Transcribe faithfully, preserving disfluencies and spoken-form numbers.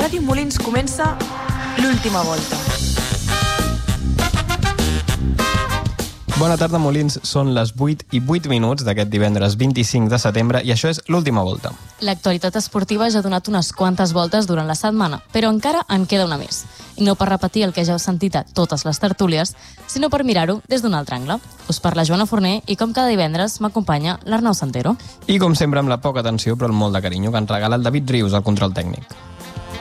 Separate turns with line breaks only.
Ràdio Molins comença l'última volta.
Bona tarda, Molins. Són les vuit i vuit minuts d'aquest divendres vint-i-cinc de setembre i això és l'última volta.
L'actualitat esportiva ja ha donat unes quantes voltes durant la setmana, però encara en queda una més. I no per repetir el que ja heu sentit a totes les tertúlies, sinó per mirar-ho des d'un altre angle. Us parla Joana Forner i com cada divendres m'acompanya l'Arnau Santero.
I com sempre amb la poca atenció però amb molt de carinyo que ens regala el David Rius al control tècnic.